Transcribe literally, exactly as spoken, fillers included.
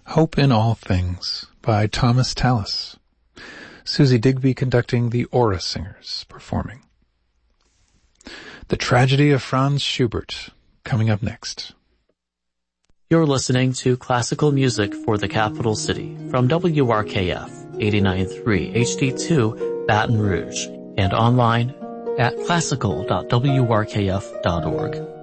Hope in All Things by Thomas Tallis. Susie Digby conducting the Aura Singers performing. The Tragedy of Franz Schubert coming up next. You're listening to classical music for the capital city from W R K F eighty-nine point three H D two Baton Rouge and online at classical dot w r k f dot org.